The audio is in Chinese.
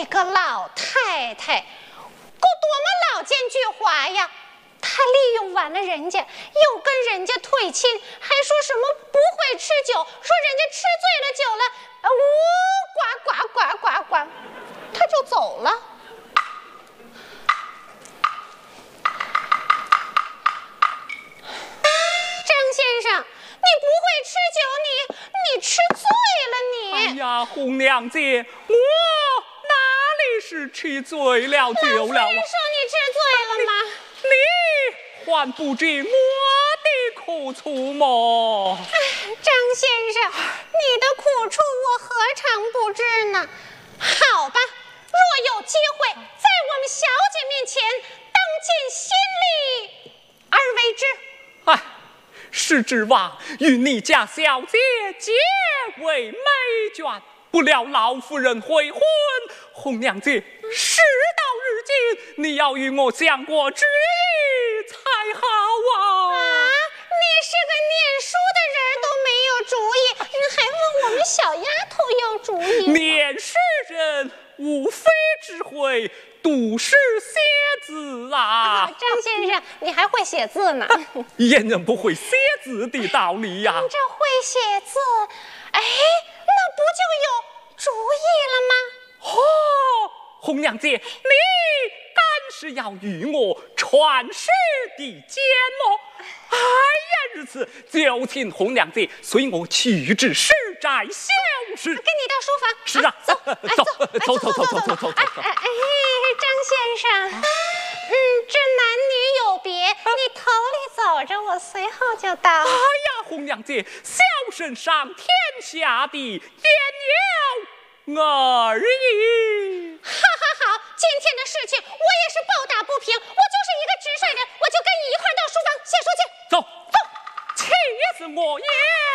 个老太太，够多么老奸巨猾呀！她利用完了人家，又跟人家退亲，还说什么不会吃酒，说人家吃醉了酒了，呱呱呱呱呱，她就走了。张先生，你不会吃酒，你吃醉了你。 哎呀，红娘姐，我哪里是吃醉了酒了？ 你说你吃醉了吗？ 你还不知我的苦楚么？ 张先生，你的苦处我何尝不知呢？好吧，若有机会在我们小姐面前当尽心力而为之。 哎，是指望与你家小姐结为美眷，不料老夫人悔婚，红娘姐，事到如今，你要与我相国之意才好啊！ 你是个念书的人都没有主意，你还问我们小丫头有主意？ 念诗人无非只会读诗写字啊！ 张先生，你还会写字呢？ 阉人不会写字的道理呀！ 你这会写字，哎，那不就有主意了吗？ 哦，红娘姐，你敢是要与我传世的笺么？哎呀，如此，就请红娘姐随我去至市寨小事。 跟你到书房。 是啊， 走， 走。 张先生，这男女有别，你头里走着，我随后就到。 哎呀，红娘姐，小圣上天下的焉有而已。 好，今天的事情我也是抱打不平，我就是一个直率人，我就跟你一块到书房写书去。 走，且是我言。